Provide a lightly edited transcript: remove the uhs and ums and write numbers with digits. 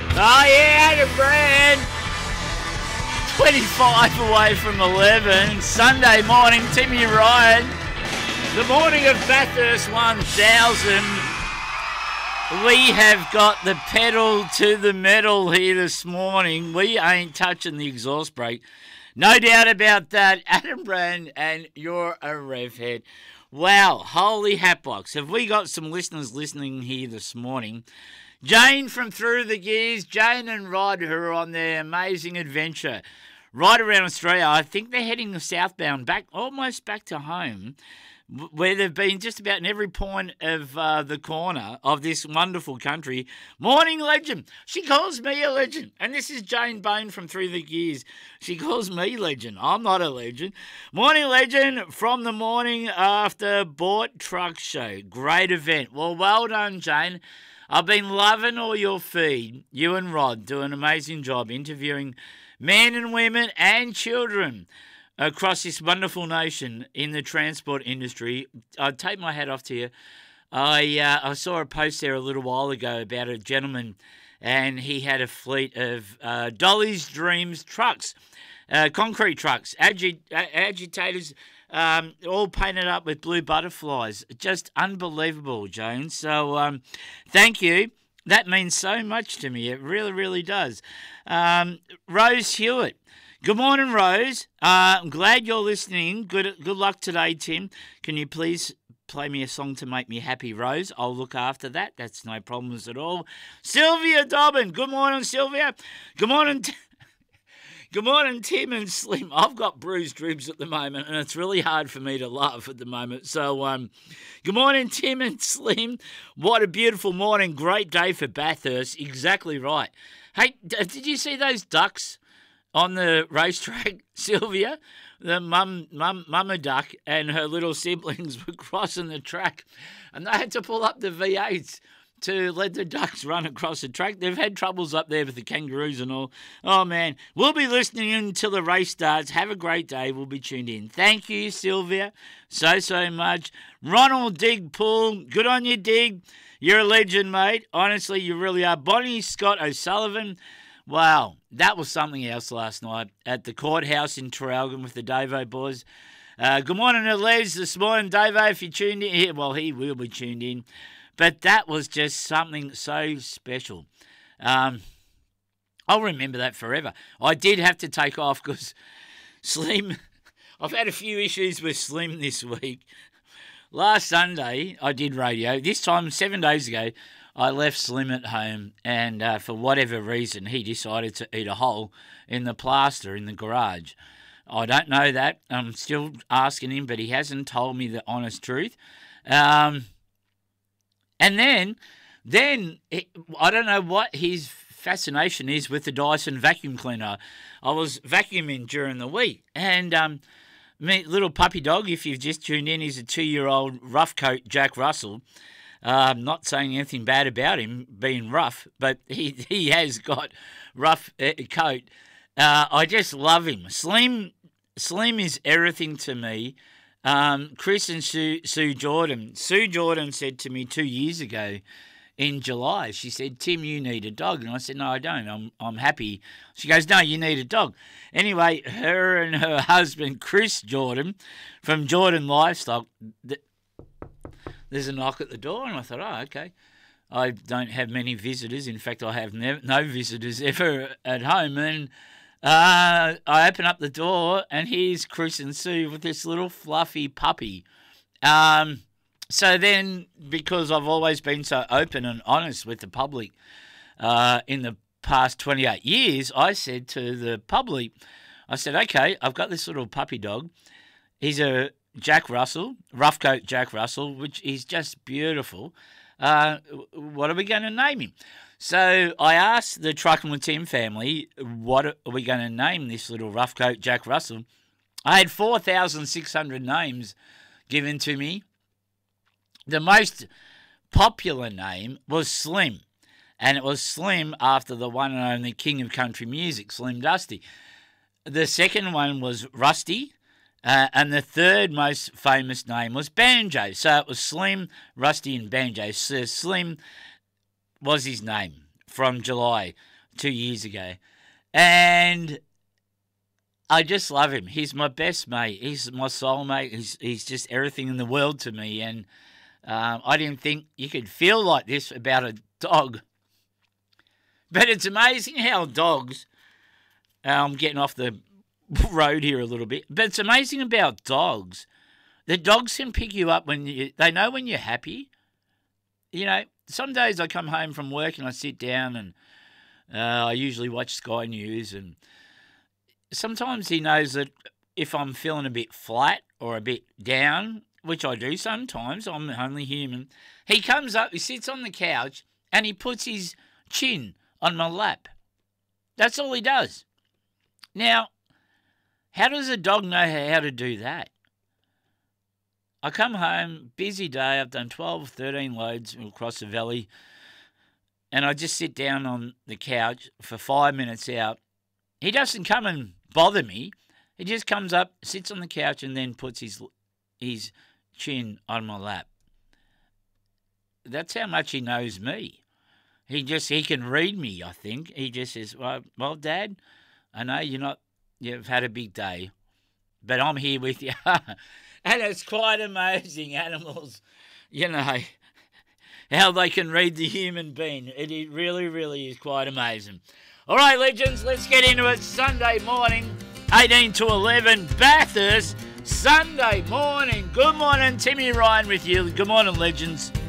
Oh, yeah, Adam Brand. 25 away from 11. Sunday morning, Timmy Ryan. The morning of Bathurst 1000. We have got the pedal to the metal here this morning. We ain't touching the exhaust brake. No doubt about that. Adam Brand, and you're a rev head. Wow, holy hatbox. Have we got some listeners listening here this morning? Jane from Through the Gears, Jane and Rod, who are on their amazing adventure right around Australia. I think they're heading southbound, almost back to home, where they've been just about in every point of the corner of this wonderful country. Morning legend. She calls me a legend. And this is Jane Bone from Through the Gears. She calls me legend. I'm not a legend. Morning legend from the morning after Bort Truck Show. Great event. Well done, Jane. I've been loving all your feed. You and Rod do an amazing job interviewing men and women and children across this wonderful nation in the transport industry. I take my hat off to you. I saw a post there a little while ago about a gentleman, and he had a fleet of Dolly's Dreams trucks, concrete trucks, agitators, all painted up with blue butterflies. Just unbelievable, Jones. So thank you. That means so much to me. It really, really does. Rose Hewitt. Good morning, Rose. I'm glad you're listening. Good luck today, Tim. Can you please play me a song to make me happy, Rose? I'll look after that. That's no problems at all. Sylvia Dobbin. Good morning, Sylvia. Good morning, Good morning, Tim and Slim. I've got bruised ribs at the moment, and it's really hard for me to laugh at the moment. So, good morning, Tim and Slim. What a beautiful morning. Great day for Bathurst. Exactly right. Hey, did you see those ducks on the racetrack, Sylvia? The mama duck and her little siblings were crossing the track, and they had to pull up the V8s to let the ducks run across the track. They've had troubles up there with the kangaroos and all. Oh, man. We'll be listening until the race starts. Have a great day. We'll be tuned in. Thank you, Sylvia, so much. Ronald Digpool. Good on you, Dig. You're a legend, mate. Honestly, you really are. Bonnie Scott O'Sullivan. Wow, that was something else last night at the courthouse in Traralgon with the Davo boys. Good morning to Les this morning, Davo, if you tuned in here. Well, he will be tuned in. But that was just something so special. I'll remember that forever. I did have to take off because Slim, I've had a few issues with Slim this week. Last Sunday, I did radio. This time, 7 days ago, I left Slim at home, and for whatever reason, he decided to eat a hole in the plaster in the garage. I don't know that. I'm still asking him, but he hasn't told me the honest truth. And then I don't know what his fascination is with the Dyson vacuum cleaner. I was vacuuming during the week, and my little puppy dog, if you've just tuned in, is a 2-year-old rough coat Jack Russell. Not saying anything bad about him being rough, but he has got rough coat. I just love him. Slim is everything to me. Chris and Sue Jordan. Sue Jordan said to me 2 years ago in July, she said, Tim, you need a dog. And I said, no, I don't. I'm happy. She goes, no, you need a dog. Anyway, her and her husband, Chris Jordan, from Jordan Livestock, there's a knock at the door, and I thought, oh, okay. I don't have many visitors. In fact, I have no visitors ever at home. And I open up the door, and here's Chris and Sue with this little fluffy puppy. So then, because I've always been so open and honest with the public in the past 28 years, I said to the public, I said, okay, I've got this little puppy dog. He's a Jack Russell, rough coat Jack Russell, which is just beautiful. What are we going to name him? So I asked the Truckin' with Tim family, what are we going to name this little rough coat Jack Russell? I had 4,600 names given to me. The most popular name was Slim, and it was Slim after the one and only king of country music, Slim Dusty. The second one was Rusty, and the third most famous name was Banjo. So it was Slim, Rusty, and Banjo. So Slim was his name from July 2 years ago. And I just love him. He's my best mate. He's my soulmate. He's just everything in the world to me. And I didn't think you could feel like this about a dog. But it's amazing how dogs, I'm getting off the road here a little bit, but it's amazing about dogs. The dogs can pick you up they know when you're happy. You know, some days I come home from work and I sit down and I usually watch Sky News, and sometimes he knows that if I'm feeling a bit flat or a bit down, which I do sometimes, I'm only human, he comes up, he sits on the couch and he puts his chin on my lap. That's all he does. Now, how does a dog know how to do that? I come home, busy day, I've done 12, 13 loads across the valley, and I just sit down on the couch for 5 minutes out. He doesn't come and bother me. He just comes up, sits on the couch, and then puts his chin on my lap. That's how much he knows me. He can read me, I think. He just says, well, Dad, I know you've had a big day, but I'm here with you. And it's quite amazing, animals, how they can read the human being. It really, really is quite amazing. All right, legends, let's get into it. Sunday morning, 18 to 11, Bathurst, Sunday morning. Good morning, Timmy Ryan with you. Good morning, legends.